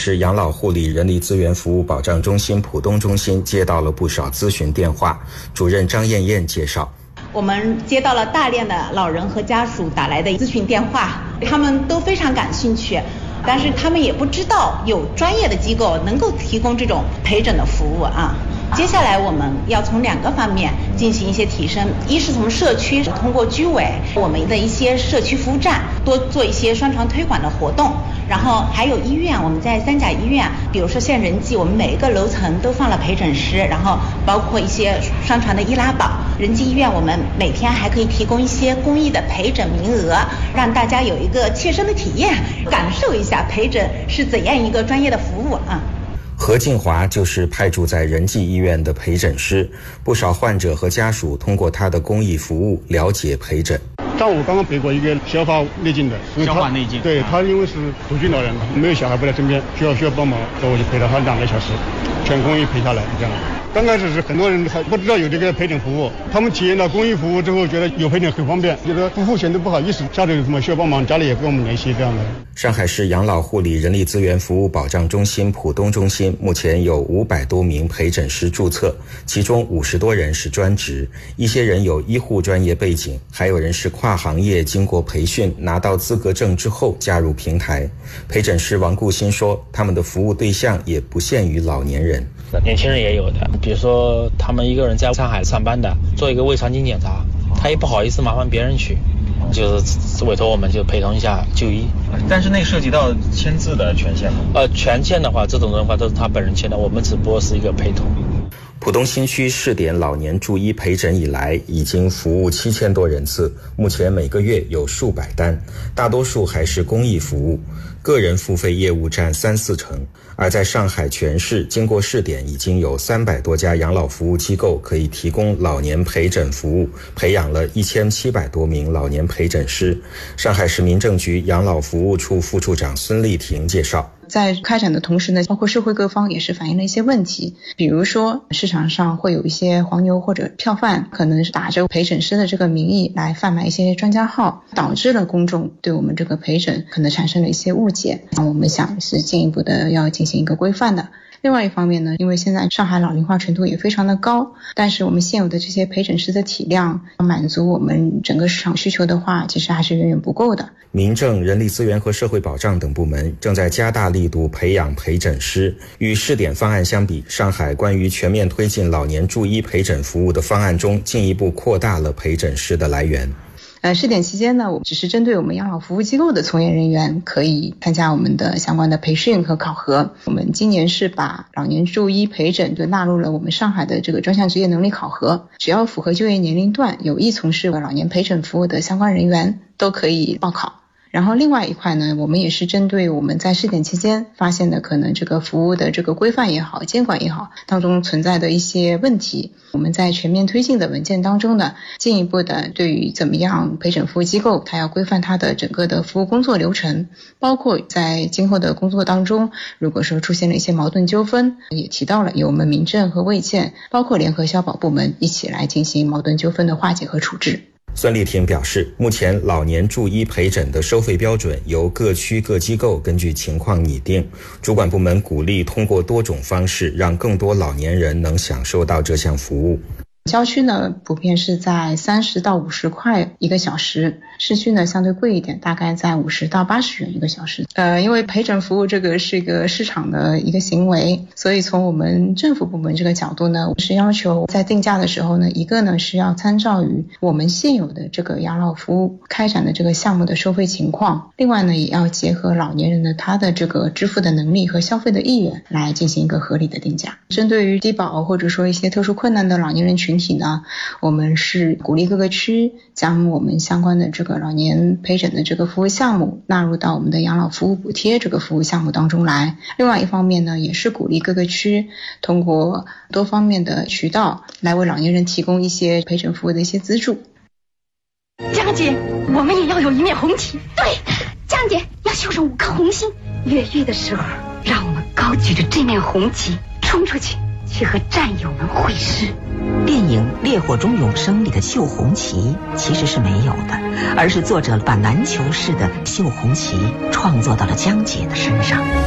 市养老护理人力资源服务保障中心浦东中心接到了不少咨询电话，主任张艳艳介绍。 我们接到了大量的老人和家属打来的咨询电话，他们都非常感兴趣，但是他们也不知道有专业的机构能够提供这种陪诊的服务啊。接下来我们要从2个方面进行一些提升，一是从社区通过居委我们的一些社区服务站多做一些宣传推广的活动，然后还有医院，我们在3甲医院，比如说像仁济，我们每一个楼层都放了陪诊师，然后包括一些宣传的易拉宝。仁济医院我们每天还可以提供一些公益的陪诊名额，让大家有一个切身的体验，感受一下陪诊是怎样一个专业的服务啊。 何静华就是派驻在仁济医院的陪诊师，不少患者和家属通过他的公益服务了解陪诊。 上午刚刚陪过一个消化内镜的， 消化内镜， 对，他因为是独居老人，没有小孩不在身边，需要帮忙，所以我就陪了他2个小时，全公益陪下来这样。刚开始是很多人还不知道有这个陪诊服务，他们体验到公益服务之后，觉得有陪诊很方便，觉得不付钱都不好意思，家里有什么需要帮忙，家里也跟我们联系这样的。 上海市养老护理人力资源服务保障中心浦东中心目前有500多名陪诊师注册，其中50多人是专职，一些人有医护专业背景，还有人是跨行业经过培训拿到资格证之后加入平台。陪诊师王顾新说，他们的服务对象也不限于老年人， 年轻人也有的，比如说他们一个人在上海上班的，做一个胃肠镜检查，他也不好意思麻烦别人去，就是委托我们就陪同一下就医。 但是那涉及到签字的权限吗？ 权限的话，这种的话都是他本人签的，我们只不过是一个陪同。 浦东新区试点老年助医陪诊以来，已经服务7000多人次，目前每个月有数百单，大多数还是公益服务，个人付费业务占3-4成。而在上海全市，经过试点，已经有300多家养老服务机构可以提供老年陪诊服务，培养了1700多名老年陪诊师。上海市民政局养老服务处副处长孙丽婷介绍， 在开展的同时呢，包括社会各方也是反映了一些问题，比如说市场上会有一些黄牛或者票贩，可能是打着陪诊师的这个名义来贩卖一些专家号，导致了公众对我们这个陪诊可能产生了一些误解。我们想是进一步的要进行一个规范的。另外一方面呢，因为现在上海老龄化程度也非常的高，但是我们现有的这些陪诊师的体量满足我们整个市场需求的话，其实还是远远不够的。 民政、人力资源和社会保障等部门正在加大力度培养陪诊师。与试点方案相比，上海关于全面推进老年助医陪诊服务的方案中，进一步扩大了陪诊师的来源。 试点期间呢，我们只是针对我们养老服务机构的从业人员可以参加我们的相关的培训和考核。我们今年是把老年助医陪诊就纳入了我们上海的这个专项职业能力考核，只要符合就业年龄段，有意从事老年陪诊服务的相关人员都可以报考。然后另外一块呢，我们也是针对我们在试点期间发现的可能这个服务的这个规范也好，监管也好，当中存在的一些问题，我们在全面推进的文件当中呢，进一步的对于怎么样陪诊服务机构它要规范它的整个的服务工作流程，包括在今后的工作当中，如果说出现了一些矛盾纠纷，也提到了由我们民政和卫健包括联合消保部门一起来进行矛盾纠纷的化解和处置。 孙丽婷表示，目前老年助医陪诊的收费标准由各区各机构根据情况拟定，主管部门鼓励通过多种方式让更多老年人能享受到这项服务。 郊区呢普遍是在30到50块1个小时，市区呢相对贵一点，大概在50到80元1个小时。因为陪诊服务这个是一个市场的一个行为，所以从我们政府部门这个角度呢，我们是要求在定价的时候呢，一个呢是要参照于我们现有的这个养老服务开展的这个项目的收费情况，另外呢也要结合老年人的他的这个支付的能力和消费的意愿来进行一个合理的定价。针对于低保或者说一些特殊困难的老年人群体呢，我们是鼓励各个区将我们相关的这个老年陪诊的这个服务项目纳入到我们的养老服务补贴这个服务项目当中来。另外一方面呢，也是鼓励各个区通过多方面的渠道来为老年人提供一些陪诊服务的一些资助。 江姐，我们也要有一面红旗。对，江姐要绣上5颗红心。越狱的时候，让我们高举着这面红旗冲出去，去和战友们会师。 电影《烈火中永生》里的绣红旗其实是没有的，而是作者把篮球式的绣红旗创作到了江姐的身上。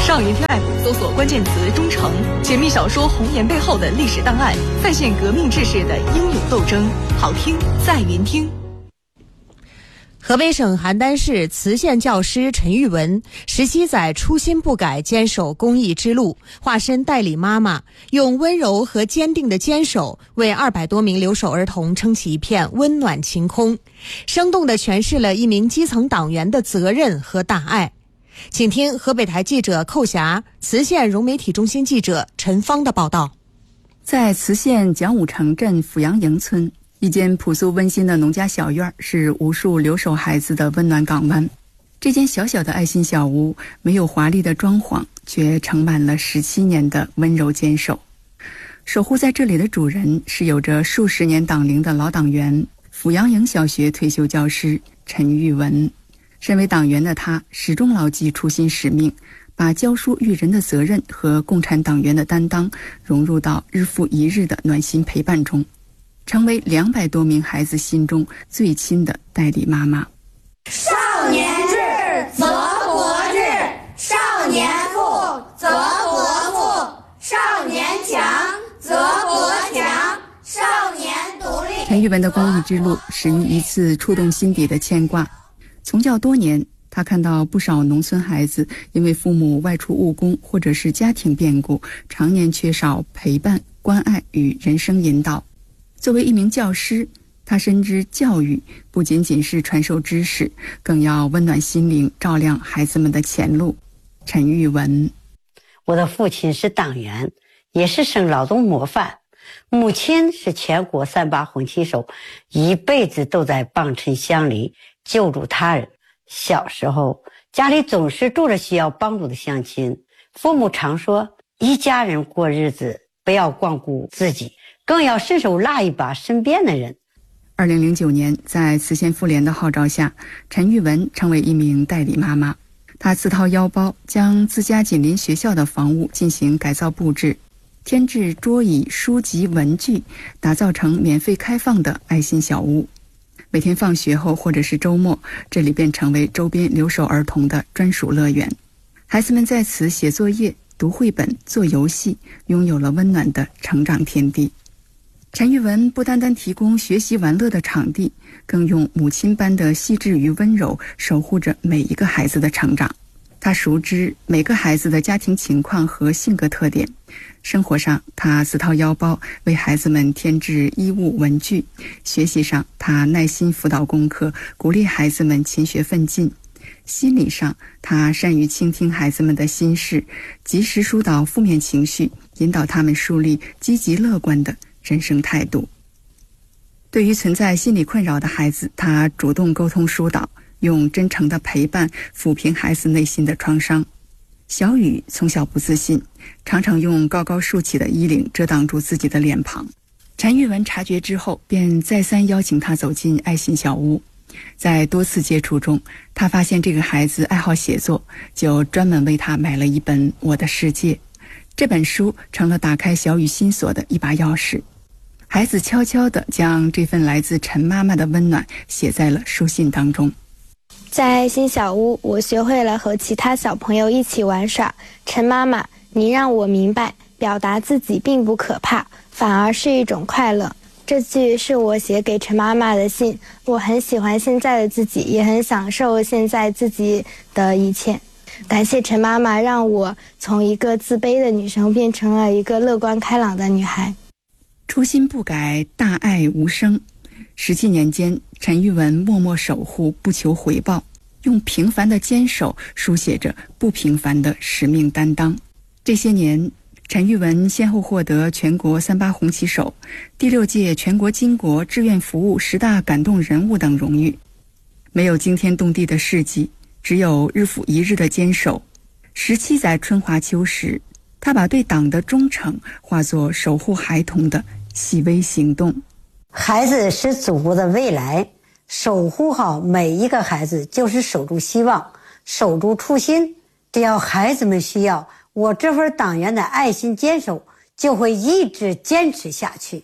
上云听 app 搜索关键词“忠诚”，解密小说《红颜》背后的历史档案，再现革命志士的英勇斗争。好听在云听。 河北省邯郸市磁县教师陈玉文17载初心不改，坚守公益之路，化身代理妈妈，用温柔和坚定的坚守为200多名留守儿童撑起一片温暖晴空，生动地诠释了一名基层党员的责任和大爱。请听河北台记者寇霞、磁县融媒体中心记者陈芳的报道。 在磁县蒋武城镇阜阳营村，一间朴素温馨的农家小院是无数留守孩子的温暖港湾。这间小小的爱心小屋没有华丽的装潢，却盛满了17年的温柔坚守。守护在这里的主人是有着数十年党龄的老党员，阜阳营小学退休教师陈玉文。身为党员的他始终牢记初心使命，把教书育人的责任和共产党员的担当融入到日复一日的暖心陪伴中，成为200多名孩子心中最亲的代理妈妈。 少年智则国智，少年富则国富，少年强则国强，少年独立。 陈玉文的公益之路始于一次触动心底的牵挂。从教多年，他看到不少农村孩子因为父母外出务工或者是家庭变故，常年缺少陪伴、关爱与人生引导。作为一名教师，他深知教育不仅仅是传授知识，更要温暖心灵，照亮孩子们的前路。陈玉文： 我的父亲是党员，也是省劳动模范，母亲是全国3·8红旗手，一辈子都在帮衬乡里，救助他人。小时候家里总是住着需要帮助的乡亲，父母常说一家人过日子，不要光顾自己，更要伸手拉一把身边的人。 2009年，在磁县妇联的号召下，陈玉文成为一名代理妈妈。她自掏腰包，将自家紧邻学校的房屋进行改造布置，添置桌椅、书籍、文具，打造成免费开放的爱心小屋。每天放学后或者是周末，这里便成为周边留守儿童的专属乐园。孩子们在此写作业、读绘本、做游戏，拥有了温暖的成长天地。陈玉文不单单提供学习玩乐的场地，更用母亲般的细致与温柔守护着每一个孩子的成长。他熟知每个孩子的家庭情况和性格特点，生活上他自掏腰包为孩子们添置衣物文具，学习上他耐心辅导功课，鼓励孩子们勤学奋进，心理上他善于倾听孩子们的心事，及时疏导负面情绪，引导他们树立积极乐观的人生态度。对于存在心理困扰的孩子，他主动沟通疏导，用真诚的陪伴抚平孩子内心的创伤。小雨从小不自信，常常用高高竖起的衣领遮挡住自己的脸庞。陈玉文察觉之后，便再三邀请他走进爱心小屋。在多次接触中，他发现这个孩子爱好写作，就专门为他买了一本《我的世界》。这本书成了打开小雨心锁的一把钥匙。孩子悄悄地将这份来自陈妈妈的温暖写在了书信当中。 在爱心小屋，我学会了和其他小朋友一起玩耍。陈妈妈，你让我明白，表达自己并不可怕，反而是一种快乐。这句是我写给陈妈妈的信。我很喜欢现在的自己，也很享受现在自己的一切。感谢陈妈妈，让我从一个自卑的女生变成了一个乐观开朗的女孩。 初心不改，大爱无声。17年间，陈玉文默默守护，不求回报，用平凡的坚守书写着不平凡的使命担当。这些年，陈玉文先后获得全国3·8红旗手、第6届全国巾帼志愿服务10大感动人物等荣誉。没有惊天动地的事迹，只有日复一日的坚守。17载春华秋实，他把对党的忠诚化作守护孩童的细微行动。 孩子是祖国的未来，守护好每一个孩子就是守住希望，守住初心。只要孩子们需要，我这份党员的爱心坚守就会一直坚持下去。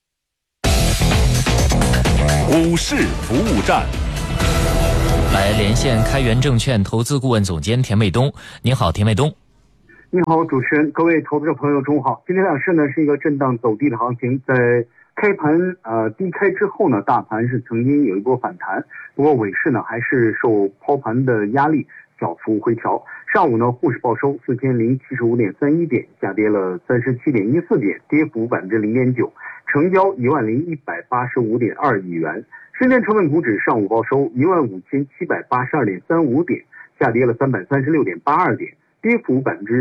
股市服务站， 来连线开源证券投资顾问总监田卫东。您好，田卫东。 你好，主持人，各位投资者朋友，中午好。今天两市呢是一个震荡走低的行情，在开盘低开之后呢，大盘是曾经有一波反弹，不过尾市呢还是受抛盘的压力小幅回调。上午呢，沪市报收4075.31点，下跌了37.14点，跌幅0.9%，成交10185.2亿元。深圳成分股指上午报收15782.35点，下跌了336.82点，跌幅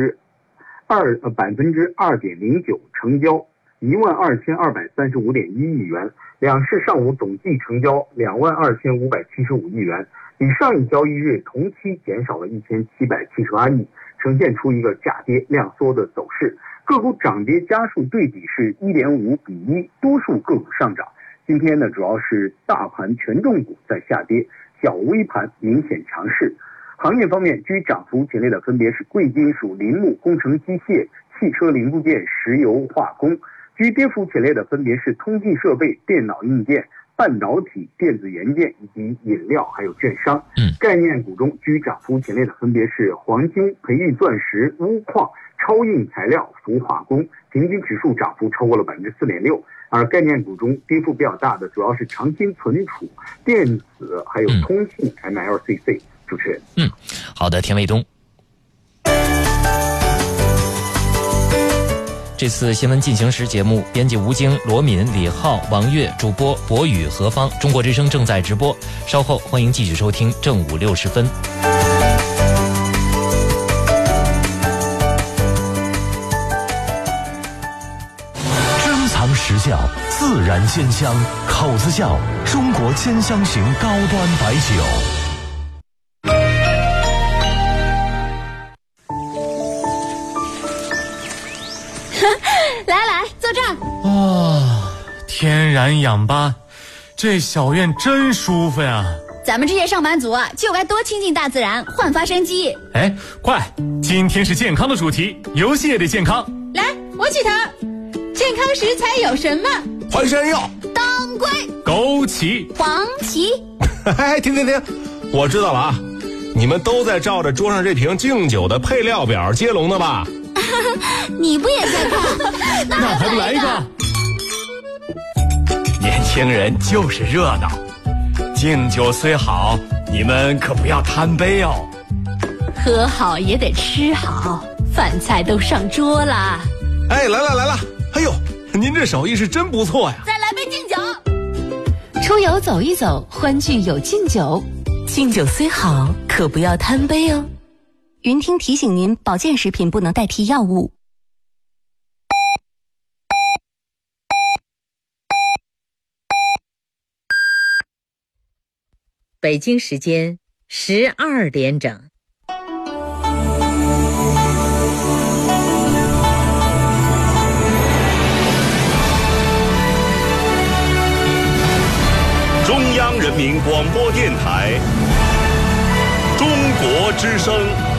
2.09%，成交12235.1亿元。两市上午总计成交22575亿元，比上一交易日同期减少了1778亿，呈现出一个价跌量缩的走势。个股涨跌家数对比是1.5比1，多数个股上涨。今天呢，主要是大盘权重股在下跌，小微盘明显强势。行业方面，居涨幅前列的分别是贵金属、林木、工程机械、汽车零部件、石油化工；居跌幅前列的分别是通信设备、电脑硬件、半导体、电子元件以及饮料还有券商。概念股中居涨幅前列的分别是黄金、培育钻石、钨矿、超硬材料、氟化工，平均指数涨幅超过了4.6%。而概念股中跌幅比较大的主要是长鑫存储、电子还有通信 MLCC。主持人， 好的，田卫东。这次新闻进行时节目，编辑吴京、罗敏、李浩、王悦，主播博宇、何芳。中国之声正在直播，稍后欢迎继续收听正午60分。 珍藏时效，自然鲜香，口子窖中国千香型高端白酒。 来坐这儿。 天然氧吧，这小院真舒服呀。 咱们这些上班族啊，就该多亲近大自然，焕发生机。 哎，快，今天是健康的主题，游戏也得健康。 来，我起头。健康食材有什么？ 淮山药、 当归、 枸杞、 黄芪。 停，我知道了啊，你们都在照着桌上这瓶敬酒的配料表接龙的吧？ 你不也在看？ 那还不来一个？ 年轻人就是热闹，敬酒虽好，你们可不要贪杯哦。 喝好也得吃好，饭菜都上桌啦。 哎，来了！哎呦，您这手艺是真不错呀！ 再来杯敬酒。 出游走一走，欢聚有敬酒。敬酒虽好，可不要贪杯哦。云听提醒您，保健食品不能代替药物。 北京时间12点整。 中央人民广播电台，中国之声。